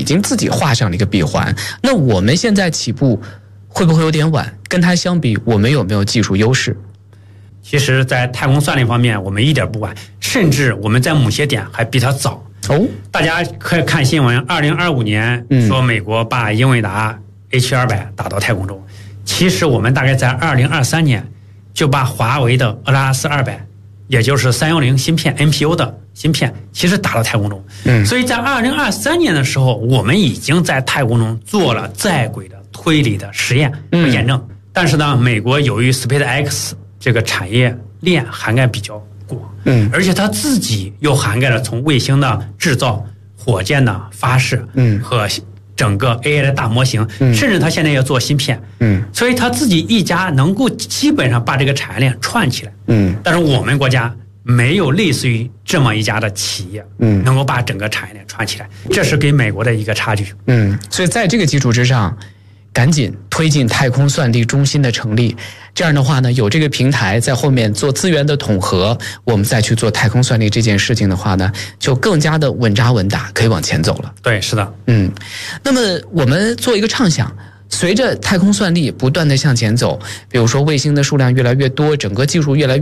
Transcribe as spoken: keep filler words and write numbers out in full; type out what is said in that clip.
经自己画上了一个闭环。那我们现在起步会不会有点晚？跟它相比，我们有没有技术优势？ 其实在太空算力方面我们一点不晚，甚至我们在某些点还比它早。 哦， 大家可以看新闻，二零二五年说美国把英伟达 H 二百打到太空中，其实我们大概在二零二三年就把华为的俄拉斯二百，也就是三一零芯片 N P U 的芯片，其实打到太空中。嗯，所以在二零二三年的时候，我们已经在太空中做了在轨的推理的实验和验证。嗯、但是呢，美国由于 SpaceX 这个产业链涵盖比较广，嗯，而且它自己又涵盖了从卫星的制造、火箭的发射，嗯，和整个 A I 的大模型，嗯，甚至它现在要做芯片，嗯，所以它自己一家能够基本上把这个产业链串起来，嗯，但是我们国家没有类似于这么一家的企业，嗯，能够把整个产业链串起来，这是跟美国的一个差距， 嗯，所以在这个基础之上，赶紧推进太空算力中心的成立。这样的话呢，有这个平台在后面做资源的统合，我们再去做太空算力这件事情的话呢，就更加的稳扎稳打，可以往前走了。 对，是的， 嗯。那么我们做一个畅想，随着太空算力不断的向前走，比如说卫星的数量越来越多，整个技术越来越